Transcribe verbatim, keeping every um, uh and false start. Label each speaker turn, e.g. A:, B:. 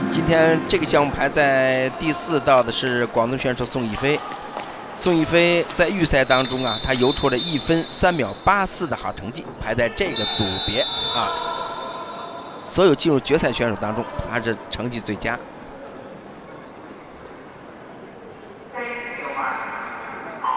A: 今天这个项目排在第四道的是广东选手宋一飞。宋一飞在预赛当中啊，他游出了一分三秒八四的好成绩，排在这个组别啊，所有进入决赛选手当中，他是成绩最佳。